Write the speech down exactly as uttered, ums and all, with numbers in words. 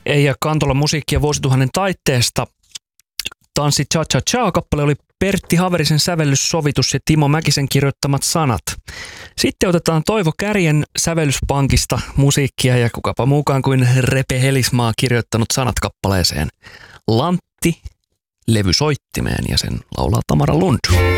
Eija Kantola musiikkia vuosituhannen taitteesta. Tanssi Cha Cha Cha -kappale oli Pertti Haverisen sävellys, sovitus ja Timo Mäkisen kirjoittamat sanat. Sitten otetaan Toivo Kärjen sävellyspankista musiikkia ja kukapa muukaan kuin Repe Helismaa kirjoittanut sanat kappaleeseen. Lantti levysoittimeen ja sen laulaa Tamara Lund.